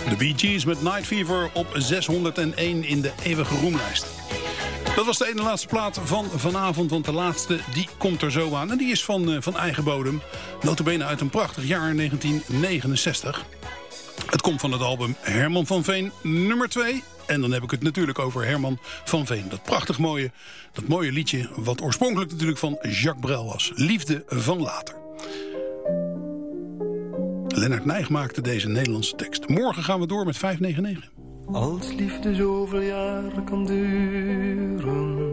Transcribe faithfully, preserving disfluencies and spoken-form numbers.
De Bee Gees met Night Fever op zeshonderdéén in de eeuwige roemlijst. Dat was de ene laatste plaat van vanavond, want de laatste die komt er zo aan. En die is van, uh, van eigen bodem, nota bene uit een prachtig jaar negentien negenenzestig. Het komt van het album Herman van Veen nummer twee. En dan heb ik het natuurlijk over Herman van Veen. Dat prachtig mooie, dat mooie liedje wat oorspronkelijk natuurlijk van Jacques Brel was. Liefde van later. Lennart Nijg maakte deze Nederlandse tekst. Morgen gaan we door met vijf negen negen. Als liefde zoveel jaren kan duren,